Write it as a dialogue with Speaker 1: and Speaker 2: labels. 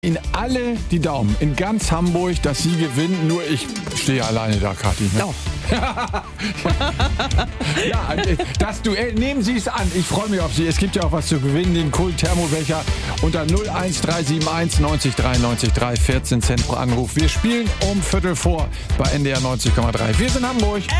Speaker 1: Ihnen alle die Daumen in ganz Hamburg, dass Sie gewinnen. Nur ich stehe alleine da, Kathi. Ne?
Speaker 2: Oh.
Speaker 1: Ja, das Duell, nehmen Sie es an. Ich freue mich auf Sie. Es gibt ja auch was zu gewinnen. Den Kult-Thermobecher unter 01371 90 93 3, 14 Cent pro Anruf. Wir spielen um Viertel vor bei NDR 90,3. Wir sind Hamburg.